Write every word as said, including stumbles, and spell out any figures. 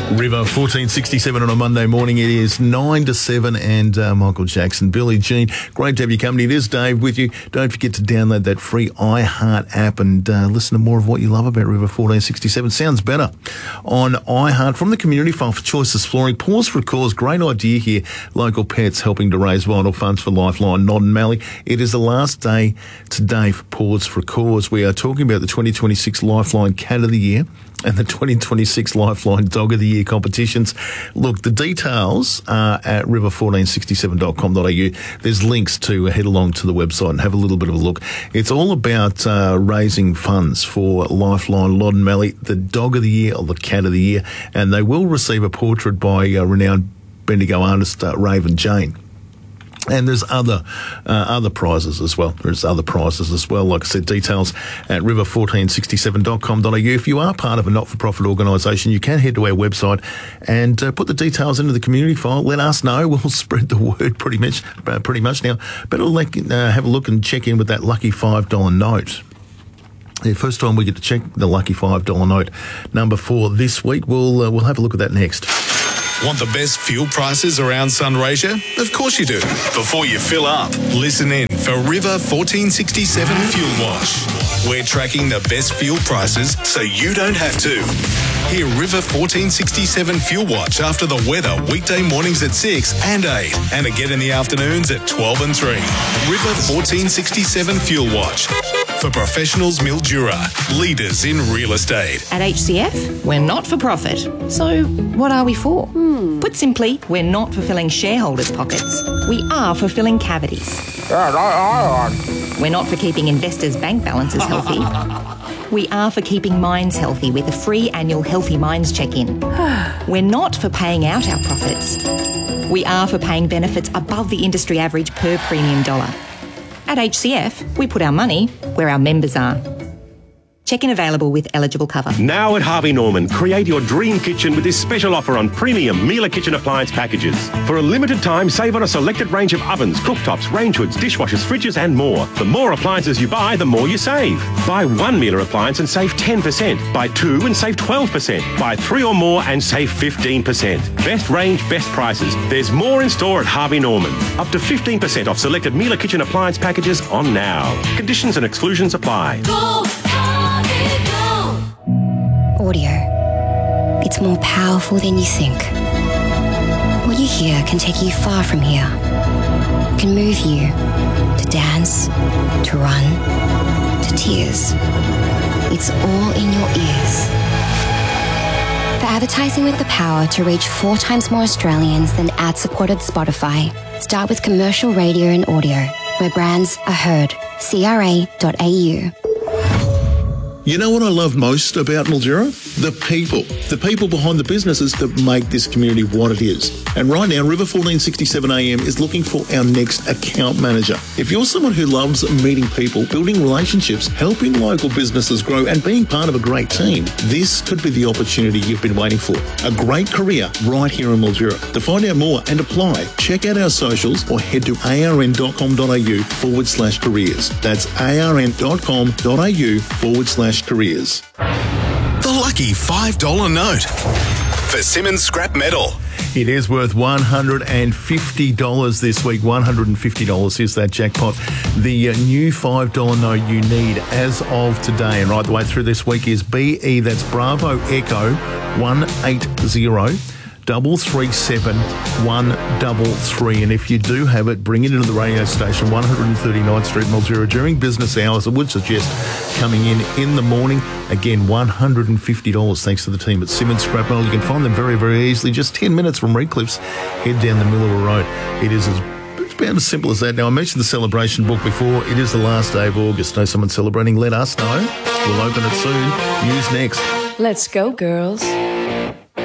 River fourteen sixty-seven on a Monday morning. It is nine to seven and uh, Michael Jackson, Billie Jean. Great to have your company. It is Dave with you. Don't forget to download that free iHeart app and uh, listen to more of what you love about River fourteen sixty-seven. Sounds better on iHeart. From the Community Fund for Choices Flooring. Pause for a cause. Great idea here. Local pets helping to raise vital funds for Lifeline, Nod and Mallee. It is the last day today for Pause for a Cause. We are talking about the twenty twenty-six Lifeline Cat of the Year and the twenty twenty-six Lifeline Dog of the Year competitions. Look, the details are at river fourteen sixty-seven dot com dot a u. There's links to head along to the website and have a little bit of a look. It's all about uh, raising funds for Lifeline, Nod and Mallee, the Dog of the Year or the Cat of the Year, and they will receive a portrait by uh, renowned Bendigo artist uh, Raven Jane. And there's other uh, other prizes as well. There's other prizes as well. Like I said, details at river fourteen sixty-seven dot com dot a u. If you are part of a not-for-profit organisation, you can head to our website and uh, put the details into the community file. Let us know. We'll spread the word pretty much. Uh, pretty much now. Better like, uh, have a look and check in with that lucky five dollar note. The first time we get to check the lucky five dollar note number for this week. We'll uh, we'll have a look at that next. Want the best fuel prices around Sunraysia? Of course you do. Before you fill up, listen in for River fourteen sixty-seven Fuel Watch. We're tracking the best fuel prices so you don't have to. Hear River fourteen sixty-seven Fuel Watch after the weather weekday mornings at six and eight and again in the afternoons at twelve and three. River fourteen sixty-seven Fuel Watch. For professionals Mildura, leaders in real estate. At H C F, we're not for profit. So what are we for? Hmm. Put simply, we're not for filling shareholders' pockets. We are for filling cavities. We're not for keeping investors' bank balances healthy. We are for keeping minds healthy with a free annual Healthy Minds check-in. We're not for paying out our profits. We are for paying benefits above the industry average per premium dollar. At H C F, we put our money where our members are. Check-in available with eligible cover. Now at Harvey Norman, create your dream kitchen with this special offer on premium Miele kitchen appliance packages. For a limited time, save on a selected range of ovens, cooktops, range hoods, dishwashers, fridges and more. The more appliances you buy, the more you save. Buy one Miele appliance and save ten percent. Buy two and save twelve percent. Buy three or more and save fifteen percent. Best range, best prices. There's more in store at Harvey Norman. Up to fifteen percent off selected Miele kitchen appliance packages on now. Conditions and exclusions apply. Go! Audio. It's more powerful than you think. What you hear can take you far from here. It can move you to dance, to run, to tears. It's all in your ears. For advertising with the power to reach four times more Australians than ad-supported Spotify, start with commercial radio and audio, where brands are heard. C R A dot A U. You know what I love most about Mildura? The people. The people behind the businesses that make this community what it is. And right now, River fourteen sixty-seven A M is looking for our next account manager. If you're someone who loves meeting people, building relationships, helping local businesses grow and being part of a great team, this could be the opportunity you've been waiting for. A great career right here in Mildura. To find out more and apply, check out our socials or head to arn.com.au forward slash careers. That's arn.com.au forward slash careers. The lucky five dollar note for Simmons Scrap Metal. It is worth one hundred fifty dollars this week. one hundred fifty dollars is that jackpot. The uh, new five dollar note you need as of today and right the way through this week is B E, that's Bravo Echo one eight zero. Double three seven one double three, and if you do have it, bring it into the radio station, one thirty-ninth Street, Mildura, during business hours. I would suggest coming in in the morning. Again, one hundred fifty dollars thanks to the team at Simmons Scrap Metal. You can find them very, very easily, just ten minutes from Redcliffs. Head down the Miller Road. It is as It's about as simple as that. Now, I mentioned the celebration book before. It is the last day of August. Know someone celebrating? Let us know. We'll open it soon. News next. Let's go, girls.